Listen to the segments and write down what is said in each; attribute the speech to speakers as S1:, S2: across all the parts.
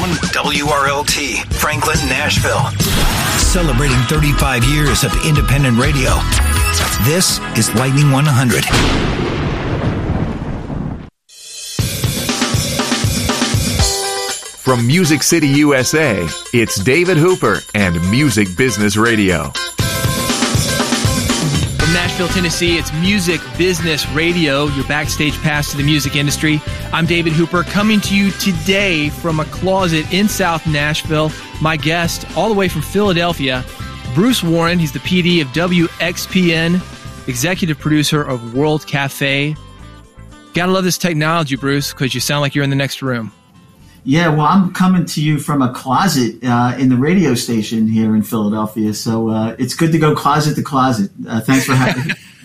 S1: WRLT, Franklin, Nashville. Celebrating 35 years of independent radio. This is Lightning 100.
S2: From Music City, USA, it's David Hooper and Music Business Radio.
S3: From Nashville, Tennessee, it's Music Business Radio, your backstage pass to the music industry. I'm David Hooper, coming to you today from a closet in South Nashville. My guest, all the way from Philadelphia, Bruce Warren. He's the PD of WXPN, executive producer of World Cafe. Gotta love this technology, Bruce, because you sound like you're in the next room.
S4: Yeah, well, I'm coming to you from a closet in the radio station here in Philadelphia, so it's good to go closet to closet. Thanks for having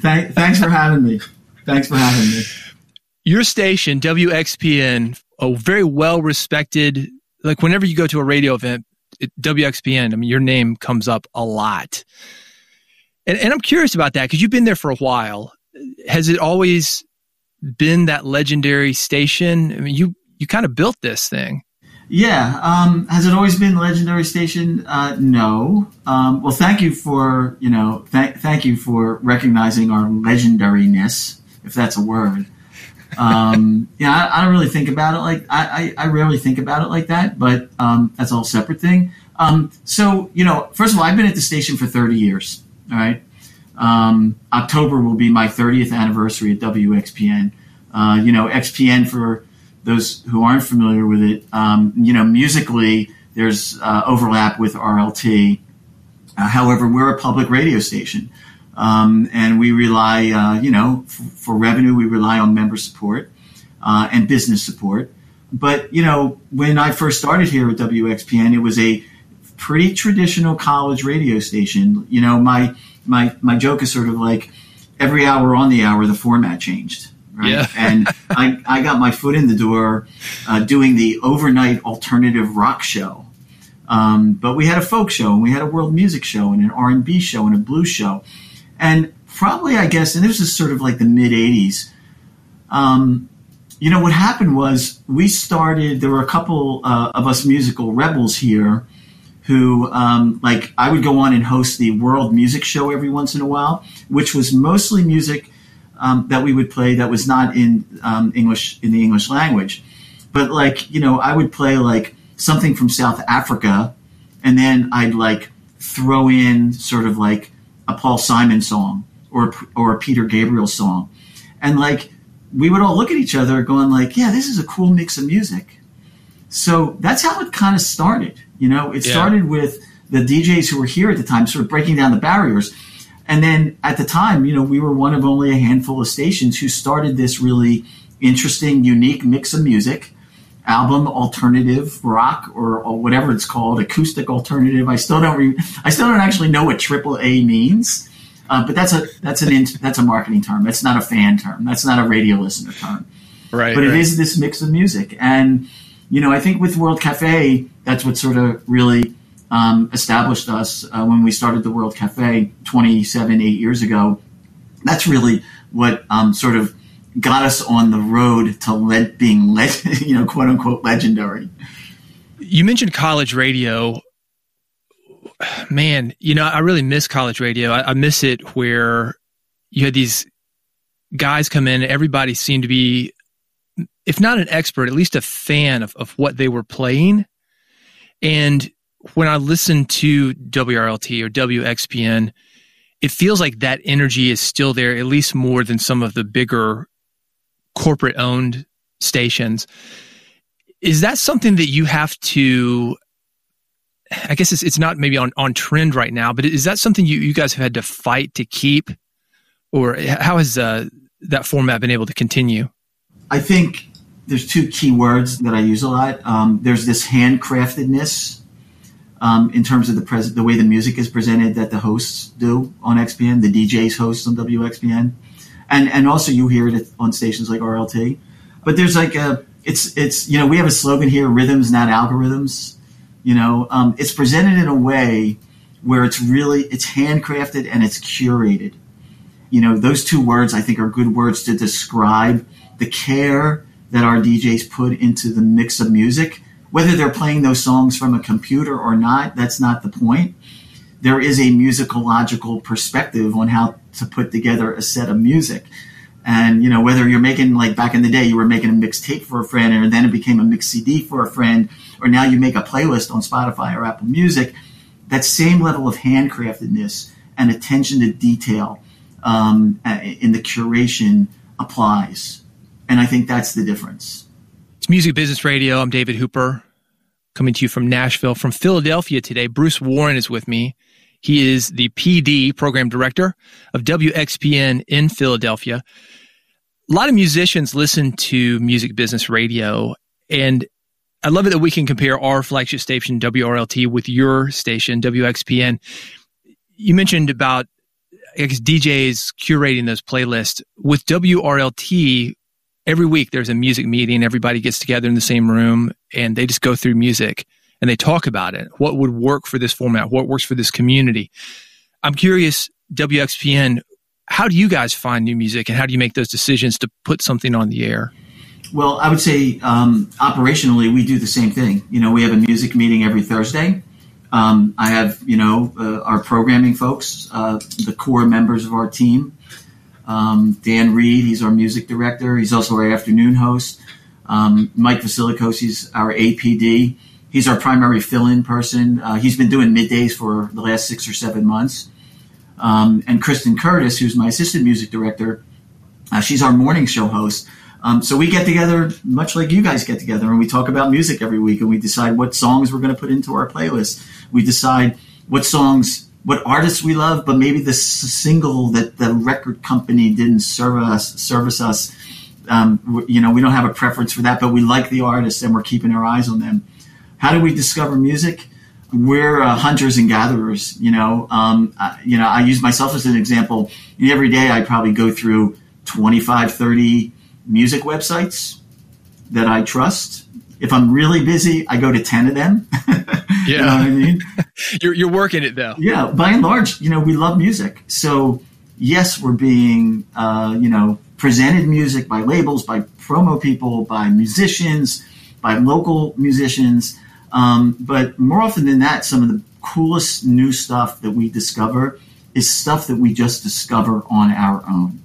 S4: me. Thanks for having me.
S3: Your station, WXPN, a very well-respected, like whenever you go to a radio event, WXPN, I mean, your name comes up a lot. And I'm curious about that because you've been there for a while. Has it always been that legendary station? I mean, you kind of built this thing.
S4: Yeah. Has it always been legendary station? No. Well, thank you for, thank you for recognizing our legendariness, if that's a word. I don't really think about it like, I rarely think about it like that, but that's a whole separate thing. So, first of all, I've been at the station for 30 years. All right. October will be my 30th anniversary at WXPN. XPN, for those who aren't familiar with it, musically, there's overlap with RLT. However, we're a public radio station, and we rely, for revenue, we rely on member support and business support. But, when I first started here at WXPN, it was a pretty traditional college radio station. My joke is sort of like every hour on the hour, the format changed. Right? Yeah. And I got my foot in the door doing the overnight alternative rock show. But we had a folk show, and we had a world music show, and an R&B show, and a blues show. And probably, I guess, and this is sort of like the mid-'80s, what happened was we started, there were a couple of us musical rebels here who, I would go on and host the world music show every once in a while, which was mostly music that we would play that was not in English, in the English language. But I would play something from South Africa, and then I'd throw in sort of like a Paul Simon song or a Peter Gabriel song. And we would all look at each other going yeah, this is a cool mix of music. So that's how it kind of started. It started with the DJs who were here at the time sort of breaking down the barriers. And then at the time, we were one of only a handful of stations who started this really interesting, unique mix of music, album, alternative, rock, or whatever it's called, acoustic alternative. I still don't actually know what AAA means, but that's a marketing term. That's not a fan term. That's not a radio listener term.
S3: Right.
S4: But it is this mix of music, and I think with World Cafe, that's what sort of really established us when we started the World Cafe 8 years ago. That's really what sort of got us on the road to being quote unquote legendary.
S3: You mentioned college radio. Man, I really miss college radio. I miss it where you had these guys come in, everybody seemed to be, if not an expert, at least a fan of what they were playing. And when I listen to WRLT or WXPN, it feels like that energy is still there, at least more than some of the bigger corporate-owned stations. Is that something that you have to, I guess it's not maybe on trend right now, but is that something you guys have had to fight to keep? Or how has that format been able to continue?
S4: I think there's two key words that I use a lot. There's this handcraftedness in terms of the way the music is presented that the hosts do on XPN, the DJs host on WXPN, and also you hear it on stations like RLT. But there's it's we have a slogan here: rhythms, not algorithms. It's presented in a way where it's handcrafted and it's curated. Those two words I think are good words to describe the care that our DJs put into the mix of music whether they're playing those songs from a computer or not, that's not the point. There is a musicological perspective on how to put together a set of music. And, you know, whether you're making, like back in the day, you were making a mixed tape for a friend, and then it became a mixed CD for a friend, or now you make a playlist on Spotify or Apple Music, that same level of handcraftedness and attention to detail in the curation applies. And I think that's the difference.
S3: It's Music Business Radio. I'm David Hooper, coming to you from Nashville. From Philadelphia today, Bruce Warren is with me. He is the PD, Program Director of WXPN in Philadelphia. A lot of musicians listen to Music Business Radio, and I love it that we can compare our flagship station, WRLT, with your station, WXPN. You mentioned about, I guess, DJs curating those playlists. With WRLT, every week there's a music meeting. Everybody gets together in the same room, and they just go through music, and they talk about it. What would work for this format? What works for this community? I'm curious, WXPN, how do you guys find new music, and how do you make those decisions to put something on the air?
S4: Well, I would say operationally, we do the same thing. You know, we have a music meeting every Thursday. I have, our programming folks, the core members of our team. Dan Reed, he's our music director. He's also our afternoon host. Mike Vasilikos, he's our APD. He's our primary fill-in person. He's been doing middays for the last 6 or 7 months. And Kristen Curtis, who's my assistant music director, she's our morning show host. So we get together much like you guys get together, and we talk about music every week, and we decide what songs we're going to put into our playlist. We decide what artists we love, but maybe the single that the record company didn't service us. We don't have a preference for that, but we like the artist and we're keeping our eyes on them. How do we discover music? We're hunters and gatherers. I use myself as an example. Every day I probably go through 25, 30 music websites that I trust. If I'm really busy, I go to 10 of them.
S3: Yeah.
S4: You know what I mean?
S3: You're working it though.
S4: Yeah. By and large, we love music. So yes, we're being, presented music by labels, by promo people, by musicians, by local musicians. But more often than that, some of the coolest new stuff that we discover is stuff that we just discover on our own.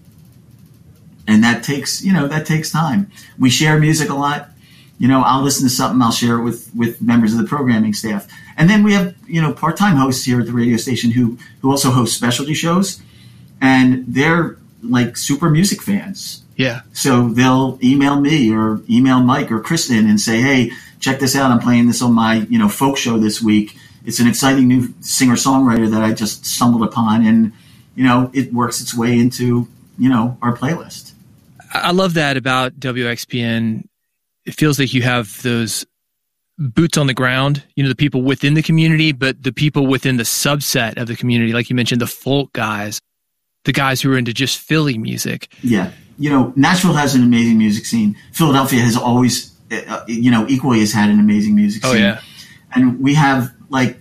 S4: And that takes time. We share music a lot. I'll listen to something, I'll share it with members of the programming staff. And then we have, part-time hosts here at the radio station who also host specialty shows. And they're like super music fans.
S3: Yeah.
S4: So they'll email me or email Mike or Kristen and say, hey, check this out. I'm playing this on my, folk show this week. It's an exciting new singer-songwriter that I just stumbled upon. And, it works its way into, our playlist.
S3: I love that about WXPN. It feels like you have those boots on the ground, the people within the community, but the people within the subset of the community, like you mentioned, the folk guys, the guys who are into just Philly music.
S4: Yeah. Nashville has an amazing music scene. Philadelphia has always, equally has had an amazing music scene.
S3: Oh, yeah.
S4: And we have,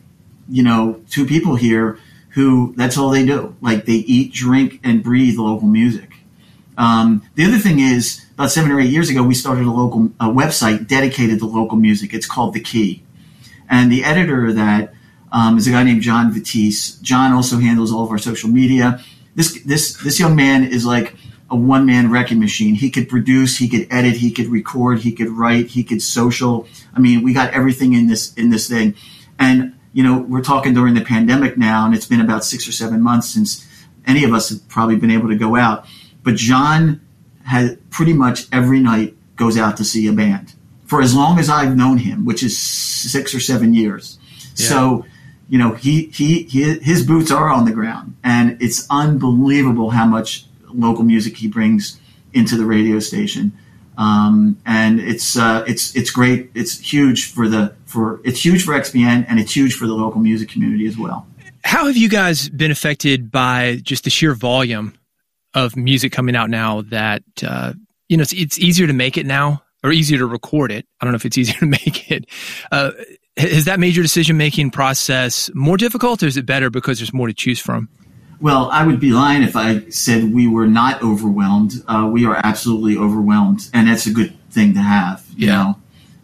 S4: two people here who, that's all they do. Like, they eat, drink, and breathe local music. The other thing is, about 7 or 8 years ago, we started a website dedicated to local music. It's called The Key. And the editor of that is a guy named John Vitisse. John also handles all of our social media. This young man is like a one-man wrecking machine. He could produce, he could edit, he could record, he could write, he could social. I mean, we got everything in this thing. And, we're talking during the pandemic now, and it's been about 6 or 7 months since any of us have probably been able to go out. But John has pretty much every night goes out to see a band for as long as I've known him, which is 6 or 7 years. Yeah. So, his boots are on the ground, and it's unbelievable how much local music he brings into the radio station. And it's great. It's huge for XPN, and it's huge for the local music community as well.
S3: How have you guys been affected by just the sheer volume of music coming out now that, it's easier to make it now, or easier to record it? I don't know if it's easier to make it. Has that made your decision-making process more difficult, or is it better because there's more to choose from?
S4: Well, I would be lying if I said we were not overwhelmed. We are absolutely overwhelmed, and that's a good thing to have, you know.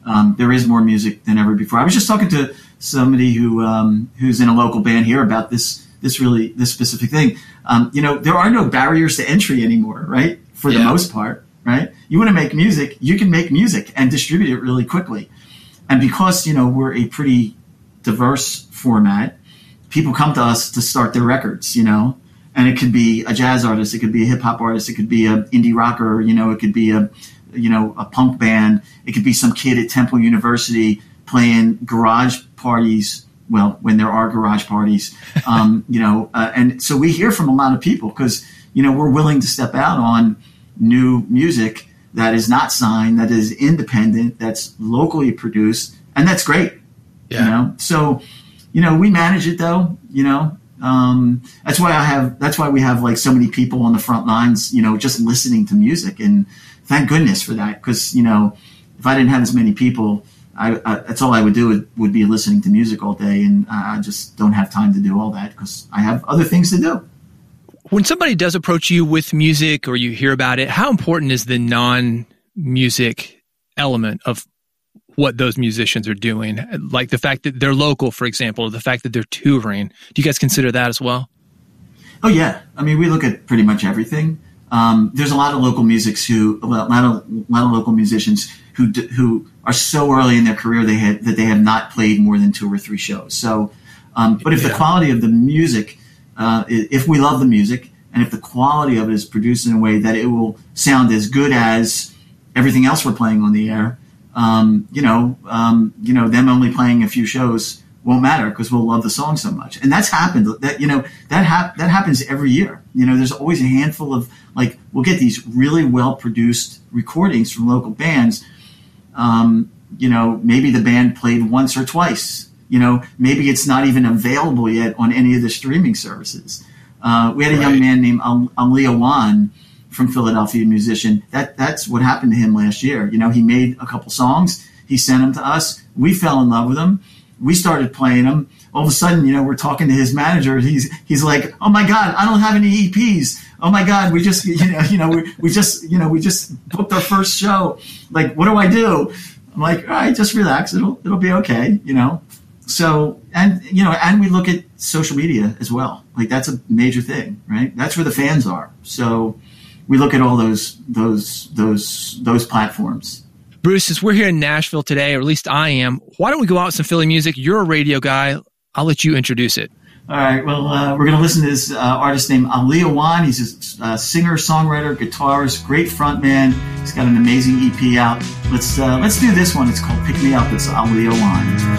S4: There is more music than ever before. I was just talking to somebody who's in a local band here about this specific thing. There are no barriers to entry anymore, right? For the most part, right? You want to make music, you can make music and distribute it really quickly. And because, we're a pretty diverse format, people come to us to start their records, and it could be a jazz artist, it could be a hip hop artist, it could be an indie rocker, it could be a punk band, it could be some kid at Temple University playing garage parties. Well, when there are garage parties, and so we hear from a lot of people because, we're willing to step out on new music that is not signed, that is independent, that's locally produced, and that's great.
S3: Yeah.
S4: So, we manage it though, that's why we have like so many people on the front lines, just listening to music, and thank goodness for that. Cause, if I didn't have as many people, that's all I would do would be listening to music all day. And I just don't have time to do all that because I have other things to do.
S3: When somebody does approach you with music or you hear about it, how important is the non-music element of what those musicians are doing? Like the fact that they're local, for example, or the fact that they're touring. Do you guys consider that as well? Oh, yeah.
S4: I mean, we look at pretty much everything. There's a lot of local local musicians who are so early in their career that they have not played more than 2 or 3 shows. So, but if the quality of the music, if we love the music, and if the quality of it is produced in a way that it will sound as good as everything else we're playing on the air, them only playing a few shows won't matter because we'll love the song so much. And that's happened. That happens every year. There's always a handful of, like, we'll get these really well produced recordings from local bands. Maybe the band played once or twice. Maybe it's not even available yet on any of the streaming services. We had a young man named Aliyah Wan from Philadelphia, musician. That's what happened to him last year. He made a couple songs. He sent them to us. We fell in love with them. We started playing them. All of a sudden, we're talking to his manager. He's like, "Oh my God, I don't have any EPs. Oh my God, we just, we just booked our first show. Like, what do I do?" I'm like, "All right, just relax. It'll be okay." So, and we look at social media as well. Like, that's a major thing, right? That's where the fans are. So we look at all those platforms.
S3: Bruce, as we're here in Nashville today, or at least I am, why don't we go out with some Philly music? You're a radio guy. I'll let you introduce it.
S4: All right. Well, we're going to listen to this artist named Aliyah Wan. He's a singer, songwriter, guitarist, great frontman. He's got an amazing EP out. Let's do this one. It's called "Pick Me Up." It's Aliyah Wan.